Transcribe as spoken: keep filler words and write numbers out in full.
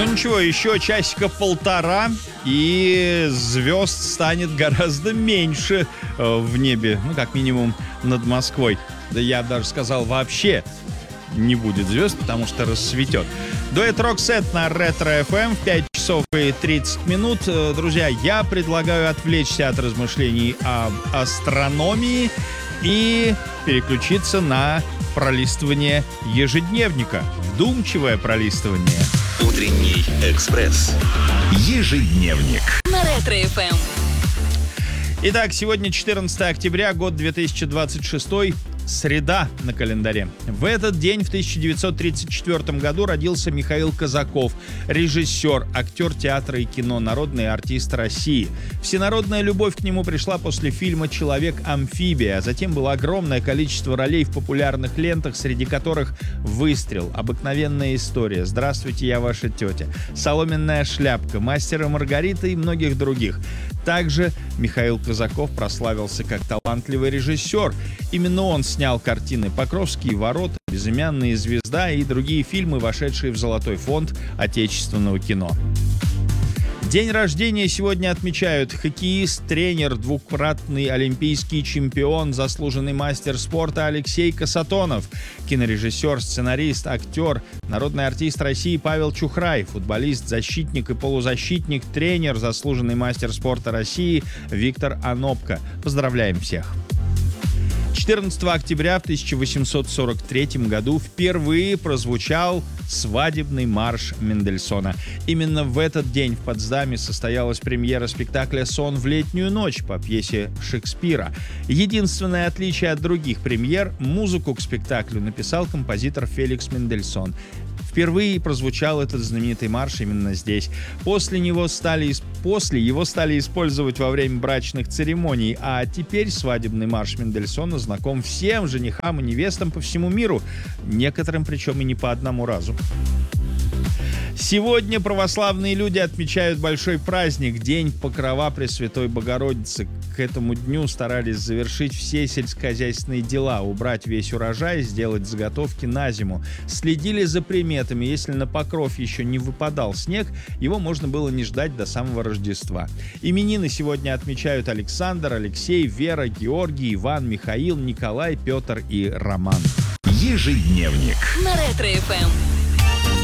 Ну ничего, еще часика полтора, и звезд станет гораздо меньше э, в небе, ну, как минимум, над Москвой. Да я бы даже сказал, вообще не будет звезд, потому что рассветет. Дуэт Роксет на Ретро эф эм в пять часов и тридцать минут. Друзья, я предлагаю отвлечься от размышлений об астрономии и переключиться на пролистывание ежедневника. Вдумчивое пролистывание. Утренний экспресс. Ежедневник. На Ретро эф эм. Итак, сегодня четырнадцатое октября, год две тысячи двадцать шестой, среда на календаре. В этот день, в тысяча девятьсот тридцать четвёртом году, родился Михаил Казаков, режиссер, актер театра и кино, народный артист России. Всенародная любовь к нему пришла после фильма «Человек-амфибия», а затем было огромное количество ролей в популярных лентах, среди которых «Выстрел», «Обыкновенная история», «Здравствуйте, я ваша тетя», «Соломенная шляпка», «Мастер и Маргарита» и многих других. Также Михаил Казаков прославился как талантливый режиссер. Именно он снял картины «Покровские ворота», «Безымянная звезда» и другие фильмы, вошедшие в золотой фонд отечественного кино. День рождения сегодня отмечают хоккеист, тренер, двукратный олимпийский чемпион, заслуженный мастер спорта Алексей Касатонов, кинорежиссер, сценарист, актер, народный артист России Павел Чухрай, футболист, защитник и полузащитник, тренер, заслуженный мастер спорта России Виктор Анопко. Поздравляем всех! четырнадцатого октября в тысяча восемьсот сорок третьем году впервые прозвучал свадебный марш Мендельсона. Именно в этот день в Потсдаме состоялась премьера спектакля «Сон в летнюю ночь» по пьесе Шекспира. Единственное отличие от других премьер – музыку к спектаклю написал композитор Феликс Мендельсон. Впервые прозвучал этот знаменитый марш именно здесь. После него стали, после его стали использовать во время брачных церемоний, а теперь свадебный марш Мендельсона знаком всем женихам и невестам по всему миру, некоторым причем и не по одному разу. Сегодня православные люди отмечают большой праздник – День Покрова Пресвятой Богородицы. К этому дню старались завершить все сельскохозяйственные дела, убрать весь урожай, сделать заготовки на зиму. Следили за приметами. Если на Покров еще не выпадал снег, его можно было не ждать до самого Рождества. Именины сегодня отмечают Александр, Алексей, Вера, Георгий, Иван, Михаил, Николай, Петр и Роман. Ежедневник. На Ретро эф эм.